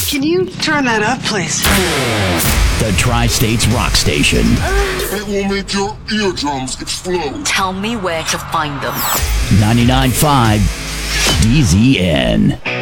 Can you turn that up, please? The Tri-States Rock Station. It will make your eardrums explode. Tell me where to find them. 99.5 DZN.